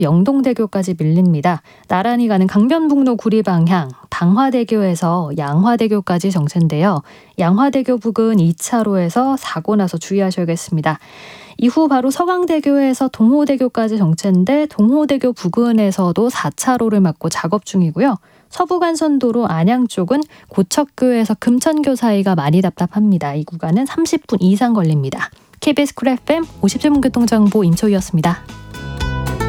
영동대교까지 밀립니다. 나란히 가는 강변북로 구리 방향 방화대교에서 양화대교까지 정체인데요. 양화대교 부근 2차로에서 사고 나서 주의하셔야겠습니다. 이후 바로 서강대교에서 동호대교까지 정체인데 동호대교 부근에서도 4차로를 막고 작업 중이고요. 서부간선도로 안양 쪽은 고척교에서 금천교 사이가 많이 답답합니다. 이 구간은 30분 이상 걸립니다. KBS 쿨 FM 57분 교통정보 임초희였습니다.